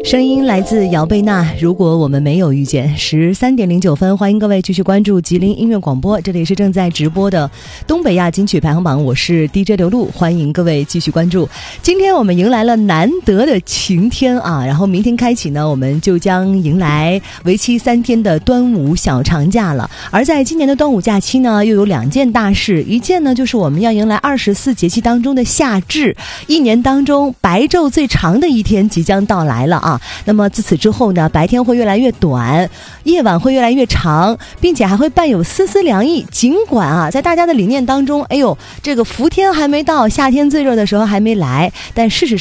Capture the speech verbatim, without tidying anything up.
声音来自姚贝娜，如果我们没有遇见。十三点零九分，欢迎各位继续关注吉林音乐广播，这里是正在直播的东北亚金曲排行榜，我是 D J 刘露，欢迎各位继续关注。今天我们迎来了难得的晴天啊，然后明天开启呢，我们就将迎来为期三天的端午小长假了。而在今年的端午假期呢，又有两件大事，一件呢就是我们要迎来二十四节气当中的夏至，一年当中白昼最长的一天即将到来了啊。那么自此之后呢，白天会越来越短，夜晚会越来越长，并且还会伴有丝丝凉意。尽管啊，在大家的理念当中，哎呦，这个伏天还没到，夏天最热的时候还没来，但事实